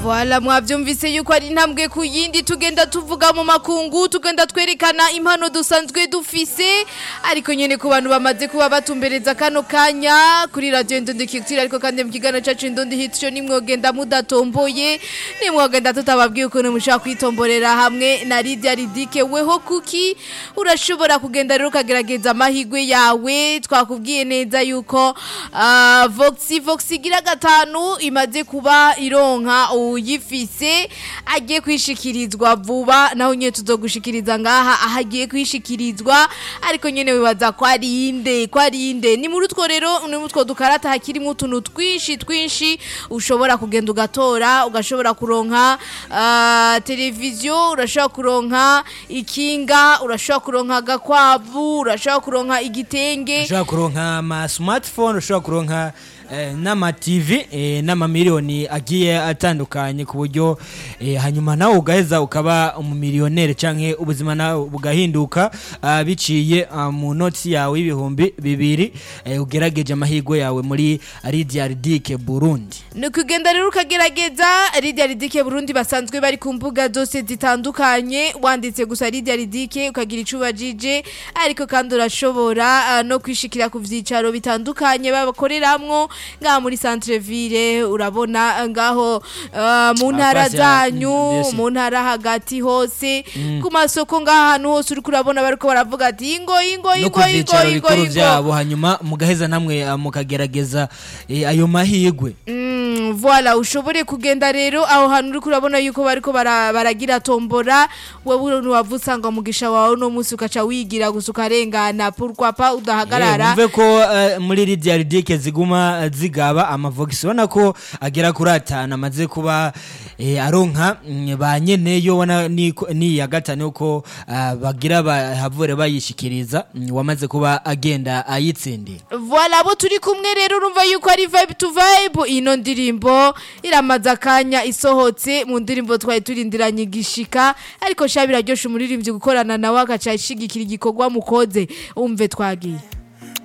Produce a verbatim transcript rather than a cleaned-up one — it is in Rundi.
Voilà mwavyumvise yuko ari intambwe ku yindi tugenda tuvuga mu makungu tugenda twerekana impano dusanzwe dufise ariko nyene ku bantu bamaze kuba batumbereza kano kanya kuri radio Ndundi Culture ariko kandi mu kigano cacu Ndundi Hit Show nimwogenda mudatomboye nimwogenda tutababwiye ukuntu mushaka kwitomborera hamwe na Lydia Ridike weho kuki urashobora kugenda rero kagerageza amahigwe yawe twakubwiye neza yuko uh, Voxi Voxi gira gatanu imaze kuba ironka uyifise agiye kwishikirizwa vuba naho nyene tuzogushikiriza ngaha ahagiye kwishikirizwa ariko nyene wibaza ko ari inde ko ari inde ni muri utwo rero ni mutwo dukarata hakirimo utuntu twinshi twinshi ushobora kugenda ugatora ugashobora kuronka uh, televiziyo urashobora kuronka ikinga urashobora kuronka gakwavu urashobora kuronka igitenge urashobora kuronka ama smartphone urashobora kuronka Eh, nama T V eh, nama miliyoni agiye atandukanye ku buryo eh, hanyuma nawe ugaheza ukaba umumilionere canke ubuzima nawe bugahinduka uh, biciye uh, mu noti yawe ibihumbi bibiri eh, ugerageje amahirwe yawe muri Lydia Ridike Burundi. Nukugenda rero ukagerageza Lydia Ridike Burundi basanzwe bari ku mbuga zose zitandukanye wanditse gusa Lydia Ridike ukagira icuba jije ariko kandi urashobora uh, no kwishikira ku vyicaro bitandukanye babakoreramwo ngaha muri centre ville urabona ngaho uh, mu ntara zanyu mu ntara hagati hose mm. ku masoko ngaha hano hose uri kurabona bariko baravuga ati ingo ingo ingo ingo ingo ingo hanyuma mugaheza namwe uh, mukagerageza eh, ayo mahigwe mm, voilà ushobore kugenda rero aho hano uri kurabona yuko bariko baragira tombora wewe ntiwavusanga mugisha wawe no musi ukaca wigira gusukarengana pourquoi pas udahagarara mve ko uh, muri Lydia Ridike ziguma zigaba amavogisi ubona ko agera kuri atanu amaze kuba eh, aronka ba nyeneyo wana ni, ni ya gatanu uko uh, bagira bahavure bayishikiriza wamaze kuba agenda ayitsindi. Voilà bo turi kumwe rero urumva yuko ari vibe to vibe ino ndirimbo iramaza kanya isohotse mu ndirimbo twaye turindiranye gishika ariko shabira ryoshe umuririmbyi gukorana nawe agaca ishigikira igikorwa mukoze umve twagiye.